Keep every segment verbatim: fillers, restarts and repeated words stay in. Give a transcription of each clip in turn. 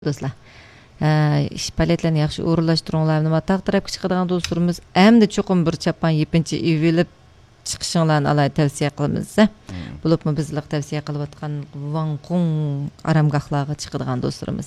do'stlar. Ish paletlarni yaxshi o'rinlashtiringlar. Nima taqdirab chiqadigan do'stlarimiz hamda cho'qim bir chapan yepinchi evilib chiqishinglarni alay tavsiya qilamiz. Bo'libmi bizlar tavsiya qilib atgan Vanqung aramgohlarga chiqadigan do'stlarimiz.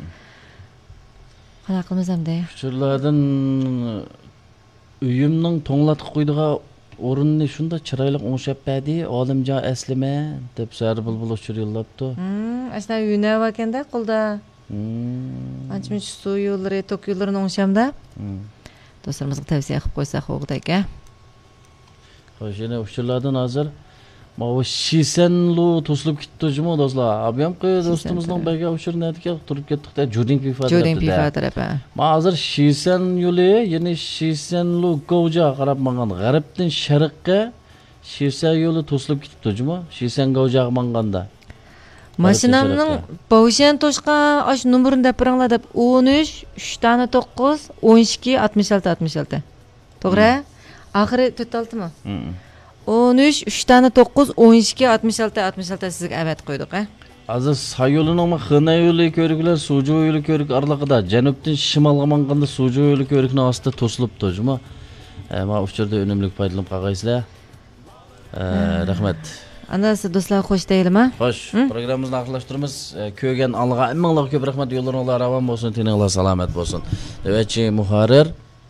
Qana qilamiz hamda. Shulardan uyimning to'nglatib qo'ydigan o'rinni shunda chiroyli o'ngshab berdi. Olimjon aslima deb sar bulbul uchur yo'llabdi. Hmm, asna uyna vakanda qildi. Anchmunch suv yo'llari, tok yo'llarini o'ngshamda. Do'stlarimizga tavsiya qilib qo'ysak o'g'daka. Xo'sh, yana uchurlardan hozir mana Shisenlu to'silib ketdi-jimi do'stlar. Abiyam qo'y do'stimizning birga uchurnadika turib ketdik-da, Juding Pifa tarafida. Juding Pifa tarafida. Mana hozir Shisen yo'li, ya'ni Shisenlu Gouja qarab mangan g'arbdan sharqqa Shisen yo'li to'silib ketdi-jimi? Shisen Gouja manganda. Mashinamning Bovshan to'shqan ash nomerini deb biringlar deb o'n uch uch tane to'qqiz o'n ikki altmış olti altmış olti. To'g'ri? Oxiri to'rt olti mi? o'n uch uch tane to'qqiz o'n ikki altmış olti altmış olti sizga avat qo'ydik, ha? Hozir Sayyo'lining Xina yo'li ko'riklar, Suju yo'li ko'rik oraliqida janubdan shimolga manganda Suju yo'li ko'rikning ostida to'silibdi-jimi? Mana uchurda unumli foydalanib qolgaysizlar. Rahmat. Anasi do'stlar xo'sh deyilmi? Xo'sh, programmamizni oxirlashtiramiz. Ko'rgan Allohga minglar ko'p rahmat, yo'llaringlar ravon bo'lsin, tininglar salomat bo'lsin. Navbatchi muharrir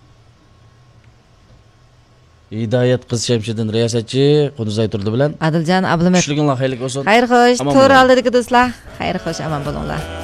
Hidayat qiz Shamshiddin riyosatchi Quduzay turdi bilan Adiljon Abdumat. Xushliginglar xayrli bo'lsin. Xayr xo'sh, to'g'ri aldiki do'stlar. Xayr xo'sh, aman bo'linglar.